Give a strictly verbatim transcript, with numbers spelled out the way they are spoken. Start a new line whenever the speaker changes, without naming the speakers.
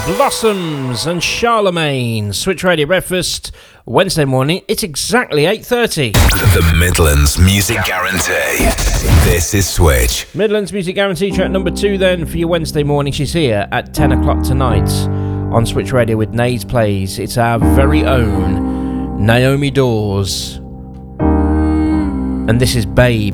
Blossoms and Charlemagne. Switch Radio Breakfast, Wednesday morning. It's exactly eight thirty.
The Midlands Music Guarantee. This is Switch.
Midlands Music Guarantee, track number two then for your Wednesday morning. She's here at ten o'clock tonight on Switch Radio with Nays Plays. It's our very own Naomi Dawes. And this is Babe.